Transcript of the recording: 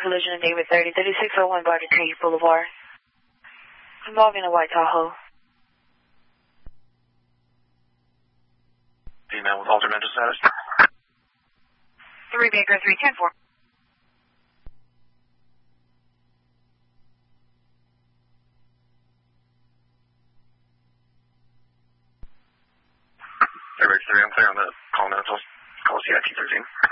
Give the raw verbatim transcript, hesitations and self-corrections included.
collision in David thirty, thirty-six oh one Barter Creek Boulevard. Involving a white Tahoe. Female with altered mental status. three Baker three ten four. Airbags three, I'm clear on the call now. Call C I T thirteen.